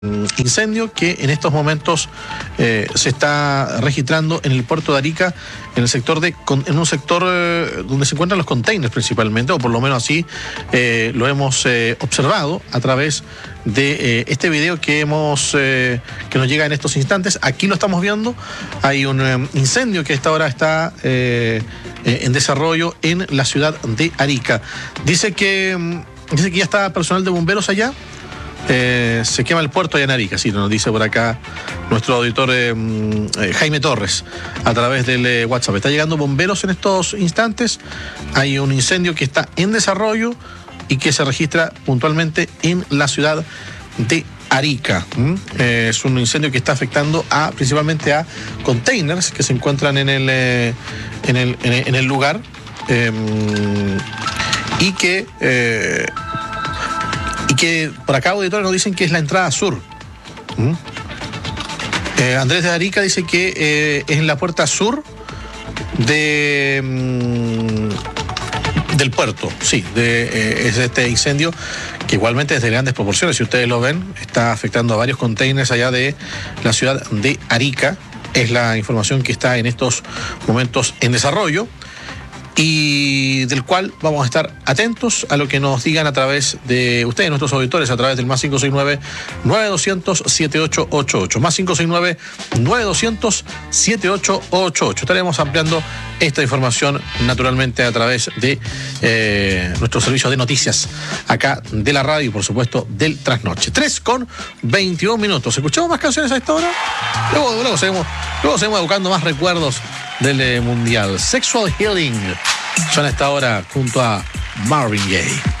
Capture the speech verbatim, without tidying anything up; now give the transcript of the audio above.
Incendio que en estos momentos eh, se está registrando en el puerto de Arica, en el sector de en un sector eh, donde se encuentran los containers principalmente, o por lo menos así eh, lo hemos eh, observado a través de eh, este video que hemos eh, que nos llega en estos instantes. Aquí lo estamos viendo. Hay un eh, incendio que a esta hora está eh, eh, en desarrollo en la ciudad de Arica. Dice que dice que ya está personal de bomberos allá. Eh, se quema el puerto allá en Arica, sí, nos dice por acá nuestro auditor eh, eh, Jaime Torres a través del eh, WhatsApp. Está llegando bomberos en estos instantes. Hay un incendio que está en desarrollo y que se registra puntualmente en la ciudad de Arica. ¿Mm? Eh, es un incendio que está afectando a principalmente a containers que se encuentran en el, eh, en el, en el, en el lugar eh, y que... Eh, Y que por acá auditores nos dicen que es la entrada sur. ¿Mm? Eh, Andrés de Arica dice que eh, es en la puerta sur de mm, del puerto. Sí, de, eh, es este incendio que igualmente es de grandes proporciones. Si ustedes lo ven, está afectando a varios containers allá de la ciudad de Arica. Es la información que está en estos momentos en desarrollo, y del cual vamos a estar atentos a lo que nos digan a través de ustedes, nuestros auditores, a través del más cinco seis nueve, nueve dos cero cero, siete ocho ocho ocho, más cinco seis nueve, nueve dos cero cero, siete ocho ocho ocho. Estaremos ampliando esta información naturalmente a través de eh, nuestro servicio de noticias acá de la radio y por supuesto del Trasnoche. tres con veintiún minutos. ¿Escuchamos más canciones a esta hora? Luego, luego, seguimos, luego seguimos evocando más recuerdos del eh, Mundial. Sexual Healing son a esta hora junto a Marvin Gaye.